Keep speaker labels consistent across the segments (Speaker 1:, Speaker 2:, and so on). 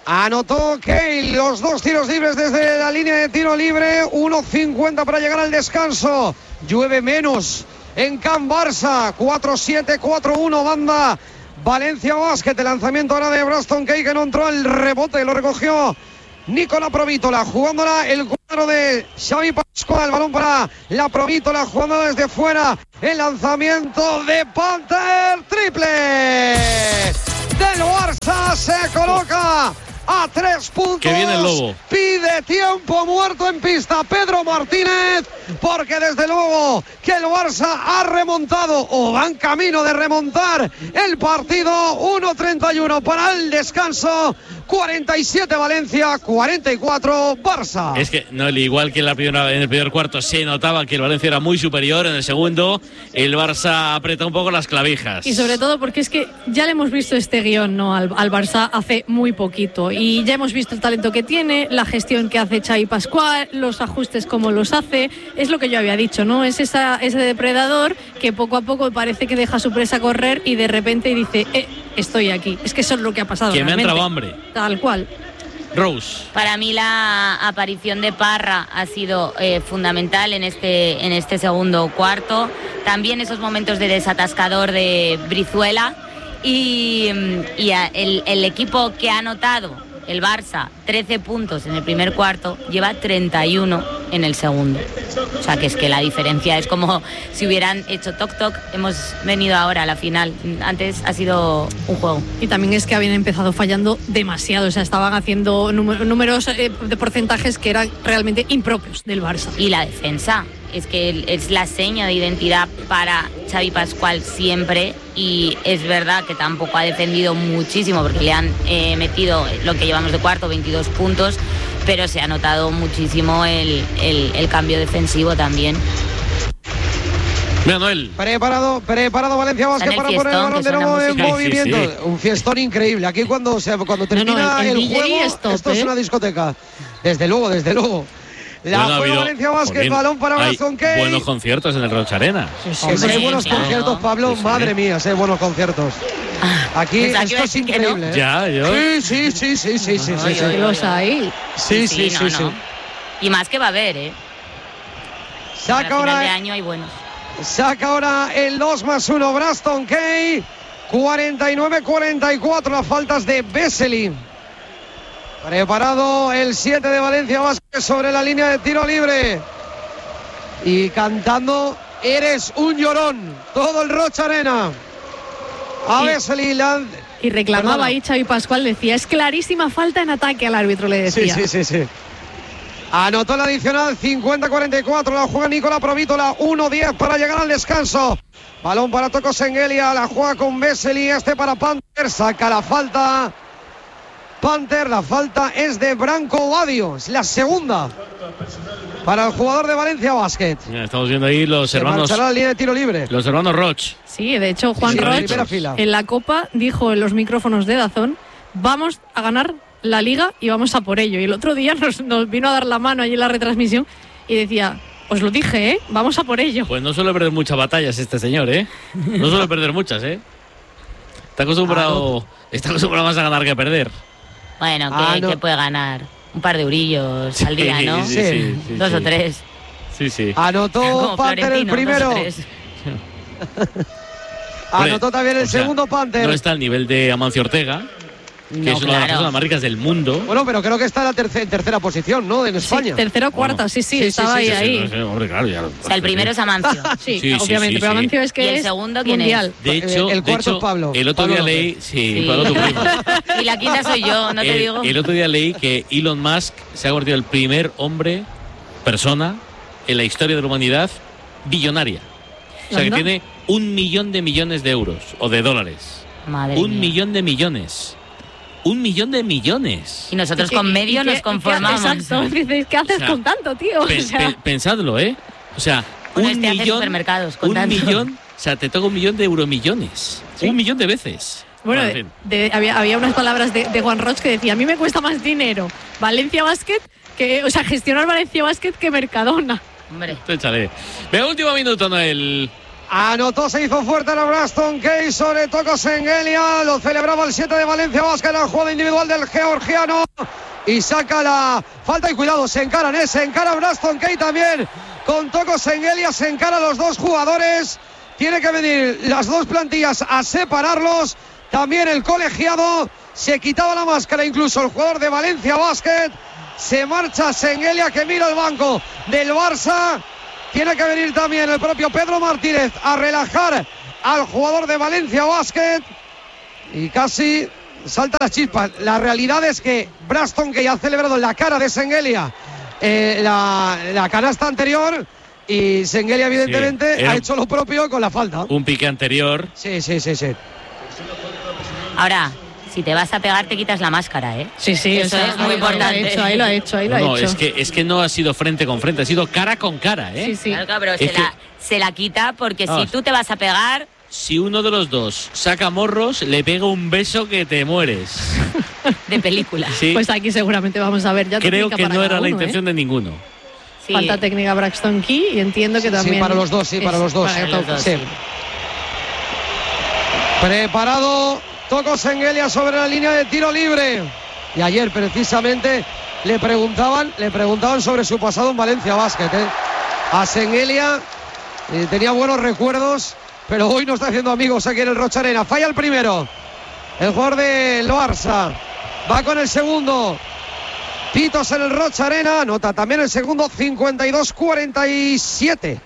Speaker 1: Anotó Keil los 2 tiros libres desde la línea de tiro libre. 1:50 para llegar al descanso. Llueve menos en Can Barça. 4-7, 4-1 banda Valencia Basket. El lanzamiento ahora de Braxton Keil, que no entró, el rebote lo recogió Nicola Provítola, jugándola el cuadro de Xavi Pascual. El balón para la Provítola, jugándola desde fuera. El lanzamiento de Panther, triple del Barça, se coloca a 3 puntos.
Speaker 2: Que viene el Lobo.
Speaker 1: Pide tiempo muerto en pista Pedro Martínez, porque desde luego que el Barça ha remontado, o va en camino de remontar el partido. 1:31 para el descanso. 47 Valencia, 44 Barça.
Speaker 2: Es que no, igual que en el primer cuarto se notaba que el Valencia era muy superior. En el segundo el Barça aprieta un poco las clavijas.
Speaker 3: Y sobre todo porque es que ya le hemos visto este guión, ¿no?, al Barça hace muy poquito. Y ya hemos visto el talento que tiene, la gestión que hace Xavi Pascual, los ajustes como los hace. Es lo que yo había dicho, ¿no? Es ese depredador que poco a poco parece que deja su presa correr y de repente dice, estoy aquí. Es que eso es lo que ha pasado.
Speaker 2: Que me ha
Speaker 3: realmente.
Speaker 2: entrado hambre.
Speaker 3: Tal cual.
Speaker 2: Rose.
Speaker 4: Para mí la aparición de Parra ha sido fundamental en este segundo cuarto. También esos momentos de desatascador de Brizuela. Y el equipo que ha anotado, el Barça, 13 puntos en el primer cuarto, lleva 31 en el segundo. O sea, que es que la diferencia es como si hubieran hecho toc-toc. Hemos venido ahora a la final. Antes ha sido un juego.
Speaker 3: Y también es que habían empezado fallando demasiado. O sea, estaban haciendo números de porcentajes que eran realmente impropios del Barça.
Speaker 4: Y la defensa. Es que es la seña de identidad para Xavi Pascual siempre, y es verdad que tampoco ha defendido muchísimo porque le han metido lo que llevamos de cuarto, 22 puntos, pero se ha notado muchísimo el cambio defensivo también.
Speaker 2: Mira, Noel.
Speaker 1: Preparado Valencia Basket para poner el balón de nuevo en movimiento. Sí. Un fiestón increíble. Aquí cuando termina el juego, esto es una discoteca. Desde luego. La juega Valencia Basket, balón para Braxton Keil.
Speaker 2: Buenos conciertos en el Roig Arena.
Speaker 1: Hay buenos conciertos, Pablo, madre mía, buenos conciertos. Aquí esto es increíble.
Speaker 2: ¿No? Ya, yo.
Speaker 1: Sí.
Speaker 3: Los hay.
Speaker 1: Sí.
Speaker 4: Y más que va a haber,
Speaker 1: Saca ahora
Speaker 4: de año hay buenos.
Speaker 1: Saca ahora el 2+1 Braxton Keil. 49-44, las faltas de Vesely. Preparado el 7 de Valencia Basket sobre la línea de tiro libre. Y cantando Eres un llorón. Todo el Roig Arena. A Vesely.
Speaker 3: Y reclamaba ahí Xavi Pascual, decía, es clarísima falta en ataque al árbitro, le decía.
Speaker 1: Sí. Anotó el adicional, 50-44. La juega Nicola Provítola. 1-10 para llegar al descanso. Balón para Toko Sengelia. La juega con Vesely. Para Panther. Saca la falta. Panther, la falta es de Branco Badio, es la segunda para el jugador de Valencia Basket.
Speaker 2: Ya estamos viendo ahí los hermanos.
Speaker 1: La línea de tiro libre.
Speaker 2: Los hermanos Roig.
Speaker 3: Sí, de hecho Juan Roig en la Copa dijo en los micrófonos de DAZN, vamos a ganar la Liga y vamos a por ello. Y el otro día nos vino a dar la mano allí en la retransmisión y decía, os lo dije, vamos a por ello.
Speaker 2: Pues no suele perder muchas batallas este señor, No suele perder muchas, Está acostumbrado más a ganar que a perder.
Speaker 4: Bueno, que puede ganar un par de eurillos al día, ¿no?
Speaker 1: Sí,
Speaker 4: Dos o tres.
Speaker 2: Sí.
Speaker 1: Anotó Panther el primero. Anotó también el segundo Panther.
Speaker 2: No está al nivel de Amancio Ortega, que es una de las personas más ricas del mundo.
Speaker 1: Bueno, pero creo que está en la tercera posición, ¿no? En España.
Speaker 3: Sí, tercera o cuarta, sí, estaba ahí.
Speaker 2: Hombre, claro, ya
Speaker 4: o sea, el primero es Amancio.
Speaker 3: Sí, obviamente, pero Amancio es que
Speaker 4: ¿Y el segundo quién
Speaker 3: mundial.
Speaker 4: es?
Speaker 2: De hecho,
Speaker 1: el cuarto es Pablo.
Speaker 2: El otro día leí, Pablo, tu primo.
Speaker 4: Y la quinta soy yo, no te digo.
Speaker 2: El otro día leí que Elon Musk se ha convertido en el primer persona en la historia de la humanidad billonaria. O sea, que tiene 1 millón de millones de euros o de dólares.
Speaker 4: Madre
Speaker 2: 1
Speaker 4: mía.
Speaker 2: millón de millones. 1 millón de millones.
Speaker 4: Y nosotros con medio nos conformamos.
Speaker 3: Exacto. Dices, ¿qué haces con tanto, tío?
Speaker 2: Pensadlo, O sea,
Speaker 4: bueno,
Speaker 2: 1 millón.
Speaker 4: Supermercados con
Speaker 2: 1 millón. O sea, te toca 1 millón de euromillones. ¿Sí? 1 millón de veces.
Speaker 3: Bueno, había unas palabras de Juan Roig que decía, a mí me cuesta más dinero Valencia Basket gestionar Valencia Basket que Mercadona.
Speaker 4: Hombre.
Speaker 2: Échale. Venga, último minuto, Noel.
Speaker 1: Anotó, se hizo fuerte el Braston Key sobre Toko Sengelia. Lo celebraba el 7 de Valencia Basket, la jugada individual del georgiano. Y saca la falta y cuidado, se encaran, se encara Braston Key también con Toko Sengelia, se encara los dos jugadores. Tiene que venir las dos plantillas a separarlos. También el colegiado se quitaba la máscara, incluso el jugador de Valencia Basket. Se marcha Sengelia, que mira el banco del Barça. Tiene que venir también el propio Pedro Martínez a relajar al jugador de Valencia Basket. Y casi salta las chispas. La realidad es que Braston, que ya ha celebrado en la cara de Sengelia la canasta anterior, y Sengelia evidentemente ha hecho lo propio con la falta.
Speaker 2: Un pique anterior.
Speaker 1: Sí.
Speaker 4: Ahora, si te vas a pegar, te quitas la máscara, ¿eh?
Speaker 3: Sí,
Speaker 4: eso es muy importante.
Speaker 3: Ahí lo ha hecho.
Speaker 2: No, es que no ha sido frente con frente, ha sido cara con cara, ¿eh?
Speaker 3: Sí.
Speaker 4: Claro, pero se la quita porque si tú te vas a pegar...
Speaker 2: Si uno de los dos saca morros, le pega un beso que te mueres.
Speaker 4: De película.
Speaker 2: Sí.
Speaker 3: Pues aquí seguramente vamos a ver ya.
Speaker 2: Creo que no era la intención de ninguno.
Speaker 4: Sí.
Speaker 3: Falta técnica Braxton Key y entiendo que también...
Speaker 1: Sí, para los dos, para los dos. Sí. Preparado Toko Sengelia sobre la línea de tiro libre. Y ayer precisamente le preguntaban sobre su pasado en Valencia Basket, A Sengelia tenía buenos recuerdos, pero hoy no está haciendo amigos aquí en el Rocha Arena. Falla el primero el jugador del Barça, va con el segundo. Pitos en el Rocha Arena, anota también el segundo. 52-47,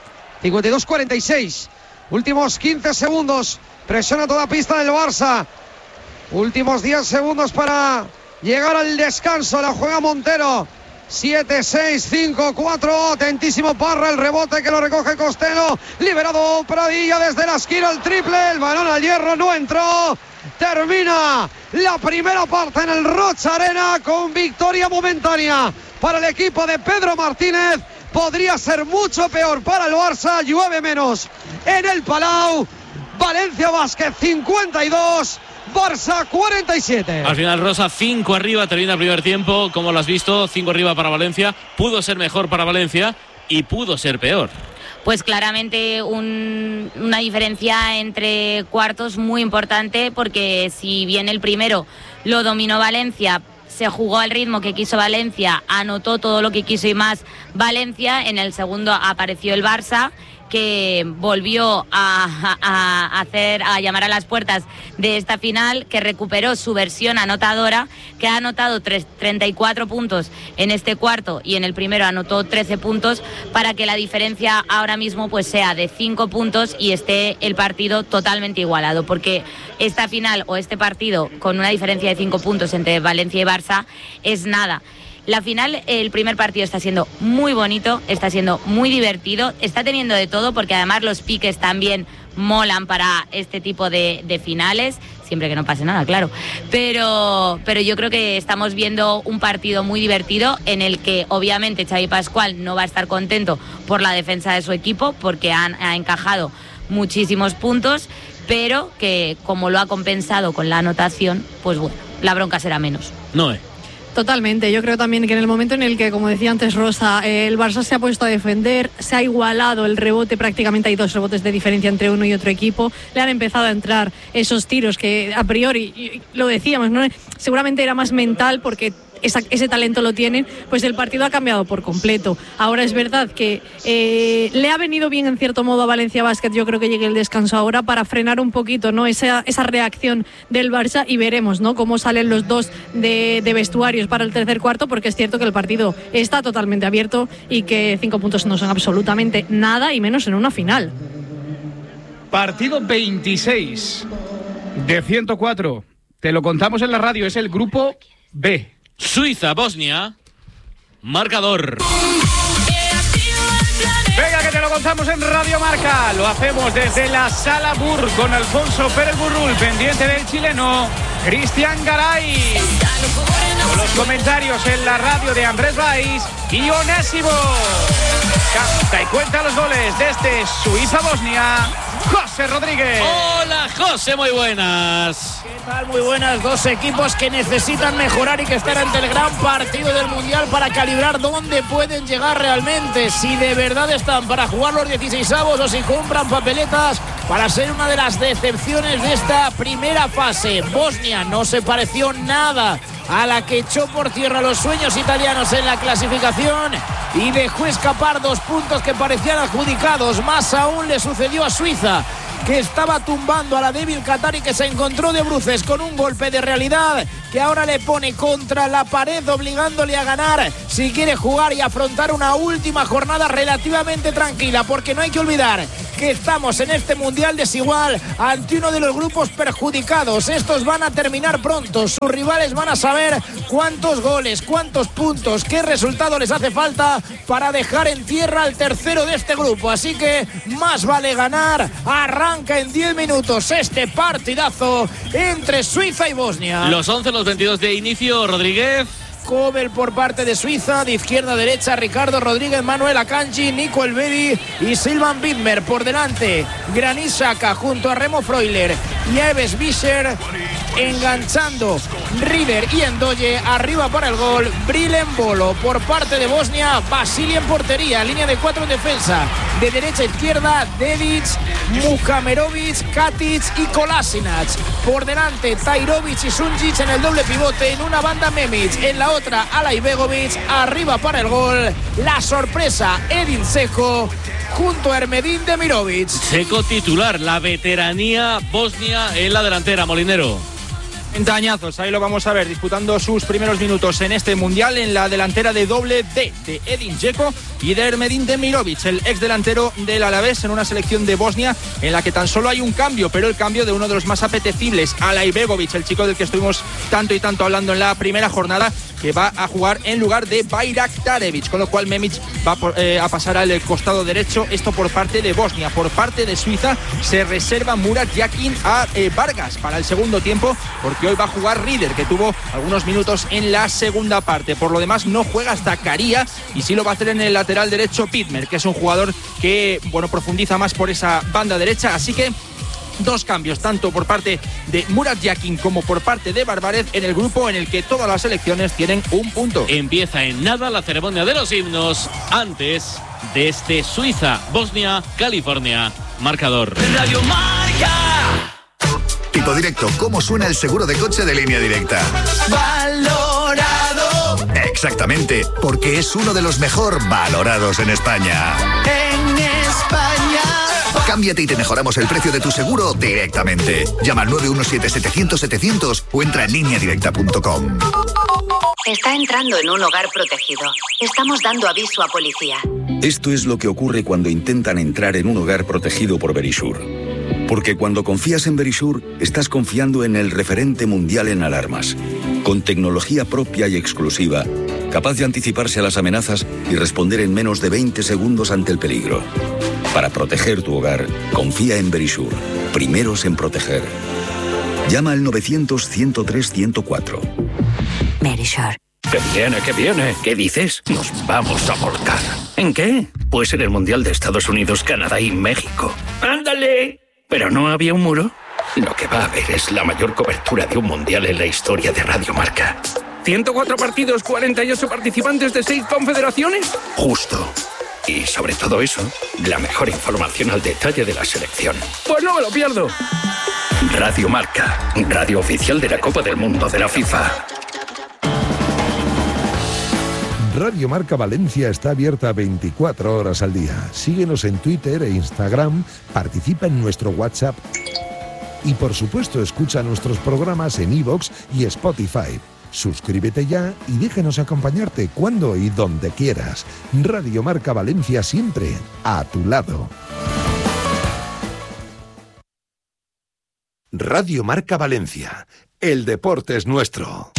Speaker 1: 52-46, últimos 15 segundos, presiona toda pista del Barça. Últimos 10 segundos para llegar al descanso. La juega Montero. 7, 6, 5, 4. Atentísimo Parra, el rebote que lo recoge Costello. Liberado Pradilla desde la esquina, el triple. El balón al hierro, no entró. Termina la primera parte en el Rocha Arena con victoria momentánea para el equipo de Pedro Martínez. Podría ser mucho peor para el Barça. Llueve menos en el Palau. Valencia Basket 52, Barça 47.
Speaker 2: Al final, Rosa, 5 arriba, termina el primer tiempo. ¿Cómo lo has visto? 5 arriba para Valencia. Pudo ser mejor para Valencia y pudo ser peor.
Speaker 4: Pues claramente una diferencia entre cuartos muy importante, porque si bien el primero lo dominó Valencia, se jugó al ritmo que quiso Valencia, anotó todo lo que quiso y más Valencia, en el segundo apareció el Barça, que volvió a llamar a las puertas de esta final, que recuperó su versión anotadora, que ha anotado 34 puntos en este cuarto y en el primero anotó 13 puntos, para que la diferencia ahora mismo pues sea de 5 puntos y esté el partido totalmente igualado, porque esta final o este partido con una diferencia de 5 puntos entre Valencia y Barça es nada. La final, el primer partido está siendo muy bonito, está siendo muy divertido, está teniendo de todo, porque además los piques también molan para este tipo de finales, siempre que no pase nada, claro. Pero yo creo que estamos viendo un partido muy divertido, en el que obviamente Xavi Pascual no va a estar contento por la defensa de su equipo, porque ha encajado muchísimos puntos, pero que como lo ha compensado con la anotación, pues bueno, la bronca será menos.
Speaker 2: No.
Speaker 3: Totalmente, yo creo también que en el momento en el que, como decía antes Rosa, el Barça se ha puesto a defender, se ha igualado el rebote, prácticamente hay 2 rebotes de diferencia entre uno y otro equipo, le han empezado a entrar esos tiros que a priori, lo decíamos, ¿no? Seguramente era más mental, porque ese talento lo tienen, pues el partido ha cambiado por completo. Ahora es verdad que le ha venido bien en cierto modo a Valencia Basket, yo creo que llegue el descanso ahora para frenar un poquito, ¿no?, esa reacción del Barça, y veremos, ¿no?, cómo salen los dos de vestuarios para el tercer cuarto, porque es cierto que el partido está totalmente abierto y que 5 puntos no son absolutamente nada, y menos en una final.
Speaker 5: Partido 26 de 104, te lo contamos en la radio, es el grupo B.
Speaker 2: Suiza-Bosnia, marcador.
Speaker 5: Venga, que te lo contamos en Radio Marca. Lo hacemos desde la Sala Bur con Alfonso Pérez Burrul, pendiente del chileno Cristian Garay. Con los comentarios en la radio de Andrés Valls y Onésimo. Canta y cuenta los goles desde Suiza-Bosnia, José Rodríguez.
Speaker 2: Hola, José, muy buenas.
Speaker 6: ¿Qué tal? Muy buenas. Dos equipos que necesitan mejorar y que están ante el gran partido del Mundial para calibrar dónde pueden llegar realmente. Si de verdad están para jugar los 16avos o si compran papeletas para ser una de las decepciones de esta primera fase. Bosnia no se pareció nada a la que echó por tierra los sueños italianos en la clasificación y dejó escapar 2 puntos que parecían adjudicados. Más aún le sucedió a Suiza, que estaba tumbando a la débil Qatar y que se encontró de bruces con un golpe de realidad que ahora le pone contra la pared, obligándole a ganar si quiere jugar y afrontar una última jornada relativamente tranquila, porque no hay que olvidar que estamos en este Mundial desigual ante uno de los grupos perjudicados. Estos van a terminar pronto, sus rivales van a saber cuántos goles, cuántos puntos, qué resultado les hace falta para dejar en tierra al tercero de este grupo, así que más vale ganar. Arranca en 10 minutos este partidazo entre Suiza y Bosnia.
Speaker 2: Los 11, los 22 de inicio, Rodríguez.
Speaker 6: Kobel por parte de Suiza, de izquierda a derecha Ricardo Rodríguez, Manuel Akanji, Nico Elvedi y Silvan Widmer. Por delante Granit Xhaka junto a Remo Freuler y Yves Visser, enganchando Rieder y Endoye. Arriba para el gol Brilen Bolo. Por parte de Bosnia, Vasili en portería, línea de 4 en defensa, de derecha a izquierda Dedic, Muhamerovic, Katic y Kolasinac. Por delante Tajrovic y Sunjic en el doble pivote, en una banda Memic, en la otra Alaibegovic. Arriba para el gol la sorpresa Edin Dzeko junto a Ermedin Demirovic.
Speaker 2: Dzeko titular, la veteranía bosnia en la delantera, Molinero.
Speaker 7: Añazos, ahí lo vamos a ver, disputando sus primeros minutos en este Mundial en la delantera de doble D de Edin Dzeko y de Ermedin Demirovic, el ex delantero del Alavés, en una selección de Bosnia en la que tan solo hay un cambio, pero el cambio de uno de los más apetecibles, Alaibegovic, el chico del que estuvimos tanto y tanto hablando en la primera jornada, que va a jugar en lugar de Bayraktarevic, con lo cual Memic va a pasar al costado derecho. Esto por parte de Bosnia. Por parte de Suiza se reserva Murat Yakin a Vargas para el segundo tiempo, porque hoy va a jugar Rieder, que tuvo algunos minutos en la segunda parte. Por lo demás no juega hasta Caría y sí lo va a hacer en el lateral derecho Widmer, que es un jugador que profundiza más por esa banda derecha, así que 2 cambios, tanto por parte de Murat Yakin como por parte de Barbarez, en el grupo en el que todas las selecciones tienen un punto.
Speaker 2: Empieza en nada la ceremonia de los himnos, antes de este Suiza-Bosnia, California. Marcador.
Speaker 8: Radio Marca.
Speaker 9: Tipo Directo, ¿cómo suena el seguro de coche de Línea Directa?
Speaker 8: Valorado.
Speaker 9: Exactamente, porque es uno de los mejor valorados en España.
Speaker 8: En España.
Speaker 9: Cámbiate y te mejoramos el precio de tu seguro directamente. Llama al 917-700-700 o entra en lineadirecta.com.
Speaker 10: Está entrando en un hogar protegido. Estamos dando aviso a policía.
Speaker 11: Esto es lo que ocurre cuando intentan entrar en un hogar protegido por Verisure. Porque cuando confías en Verisure, estás confiando en el referente mundial en alarmas. Con tecnología propia y exclusiva, capaz de anticiparse a las amenazas y responder en menos de 20 segundos ante el peligro. Para proteger tu hogar, confía en Verisure. Primeros en proteger. Llama al 900-103-104.
Speaker 10: Verisure.
Speaker 12: ¡Que viene, que viene! ¿Qué dices? Nos vamos a volcar. ¿En qué? Pues en el Mundial de Estados Unidos, Canadá y México. ¡Ándale! ¿Pero no había un muro? Lo que va a haber es la mayor cobertura de un Mundial en la historia de Radio Marca.
Speaker 13: 104 partidos, 48 participantes de 6 confederaciones.
Speaker 12: Justo. Y sobre todo eso, la mejor información al detalle de la selección.
Speaker 13: Pues no me lo pierdo.
Speaker 12: Radio Marca, radio oficial de la Copa del Mundo de la FIFA.
Speaker 14: Radio Marca Valencia está abierta 24 horas al día. Síguenos en Twitter e Instagram, participa en nuestro WhatsApp y por supuesto escucha nuestros programas en iVoox y Spotify. Suscríbete ya y déjanos acompañarte cuando y donde quieras. Radio Marca Valencia, siempre a tu lado. Radio Marca Valencia. El deporte es nuestro.